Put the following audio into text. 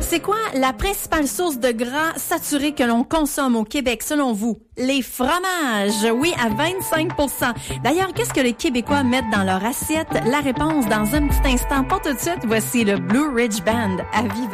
C'est quoi la principale source de gras saturé que l'on consomme au Québec, selon vous? Les fromages, oui, à 25%. D'ailleurs, qu'est-ce que les Québécois mettent dans leur assiette? La réponse dans un petit instant. Pas tout de suite, voici le Blue Ridge Band à Viva.